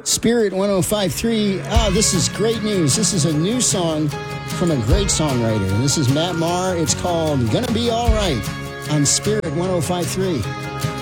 Spirit 105.3. This is great news. This is a new song from a great songwriter. And this is Matt Maher. It's called Gonna Be All Right on Spirit 105.3.